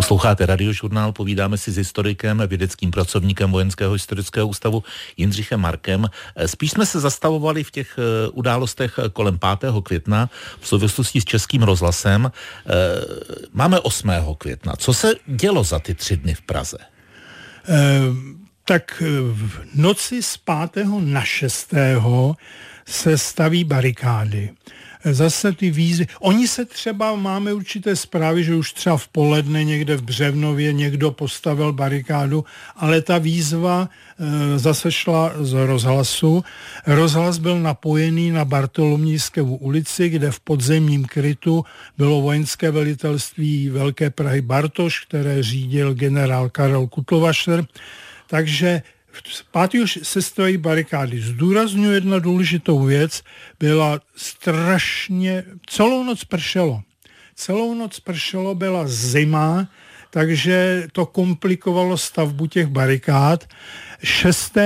Posloucháte Radiožurnál, povídáme si s historikem, vědeckým pracovníkem Vojenského historického ústavu Jindřichem Markem. Spíš jsme se zastavovali v těch událostech kolem 5. května v souvislosti s Českým rozhlasem. Máme 8. května. Co se dělo za ty 3 dny v Praze? Tak v noci z 5. na 6. se staví barikády. Zase ty výzvy. Oni se třeba, máme určité zprávy, že už třeba v poledne někde v Břevnově někdo postavil barikádu, ale ta výzva zase šla z rozhlasu. Rozhlas byl napojený na Bartolomějskou ulici, kde v podzemním krytu bylo vojenské velitelství Velké Prahy Bartoš, které řídil generál Karel Kutlovašer. Takže v 5. se stojí barikády. Zdůrazňuji jednu důležitou věc, byla strašně, celou noc pršelo, byla zima, takže to komplikovalo stavbu těch barikád. 6.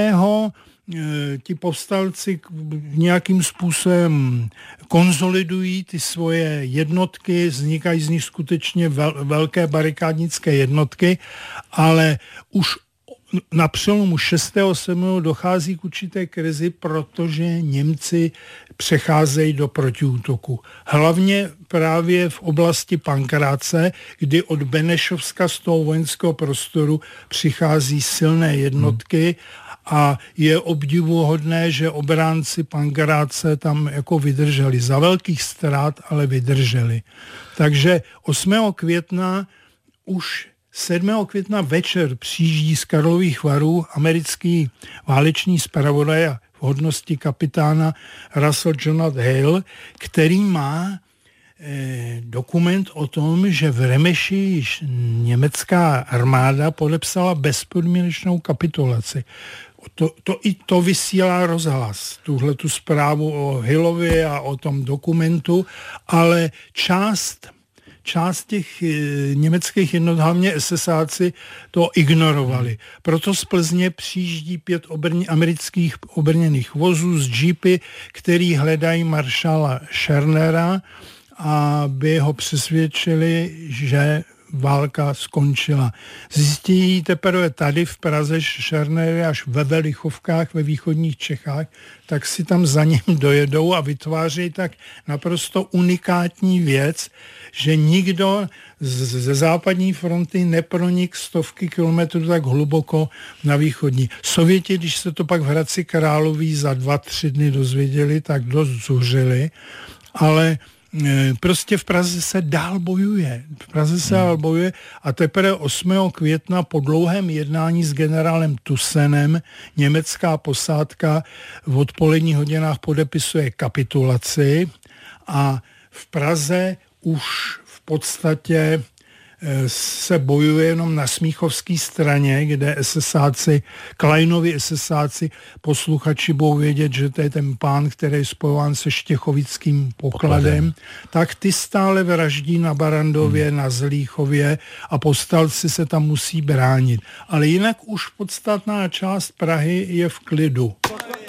ti povstalci nějakým způsobem konzolidují ty svoje jednotky, vznikají z nich skutečně velké barikádnické jednotky, ale už na přelomu 6. a 7. dochází k určité krizi, protože Němci přecházejí do protiútoku. Hlavně právě v oblasti Pankráce, kdy od Benešovska z toho vojenského prostoru přichází silné jednotky a je obdivuhodné, že obránci Pankráce tam jako vydrželi. Za velkých ztrát, ale vydrželi. Takže 8. května už 7. května večer přijíždí z Karlových Varů americký válečný zpravodaj v hodnosti kapitána Russell Jonathan Hale, který má dokument o tom, že v Remeši již německá armáda podepsala bezpodmínečnou kapitulaci. To vysílá rozhlas, tuhletu zprávu o Haleovi a o tom dokumentu, ale část těch německých jednot, hlavně SSáci, to ignorovali. Proto z Plzně přijíždí 5 amerických obrněných vozů z jeepy, který hledají maršála Schernera, aby ho přesvědčili, že válka skončila. Zjistí teprve tady v Praze, že Schörner je až ve Velichovkách, ve východních Čechách, tak si tam za ním dojedou a vytváří tak naprosto unikátní věc, že nikdo ze západní fronty nepronik stovky kilometrů tak hluboko na východní. Sověti, když se to pak v Hradci Králové za 2-3 dny dozvěděli, tak dost zuřili, ale prostě v Praze se dál bojuje. A teprve 8. května po dlouhém jednání s generálem Tussenem německá posádka v odpoledních hodinách podepisuje kapitulaci a v Praze už v podstatě se bojuje jenom na smíchovské straně, kde SSáci, Kleinovi SSáci, posluchači budou vědět, že to je ten pán, který je spojován se štěchovickým pokladem, tak ty stále vraždí na Barandově, na Zlíchově a povstalci se tam musí bránit. Ale jinak už podstatná část Prahy je v klidu.